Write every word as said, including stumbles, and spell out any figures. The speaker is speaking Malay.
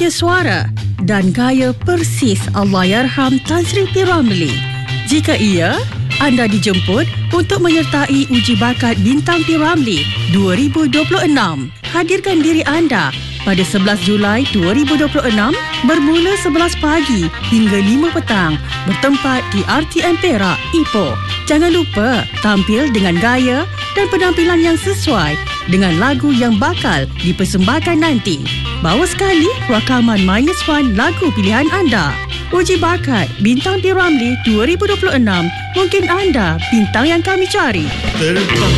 punya suara dan gaya persis Allahyarham Tan Sri P. Ramlee. Jika ia, anda dijemput untuk menyertai uji bakat Bintang P. Ramlee dua ribu dua puluh enam. Hadirkan diri anda pada sebelas Julai dua ribu dua puluh enam bermula sebelas pagi hingga lima petang bertempat di R T M Perak, Ipoh. Jangan lupa tampil dengan gaya dan penampilan yang sesuai dengan lagu yang bakal dipersembahkan nanti. Bawa sekali rakaman minus one lagu pilihan anda. Uji bakat Bintang P. Ramlee dua ribu dua puluh enam. Mungkin anda bintang yang kami cari. Terbang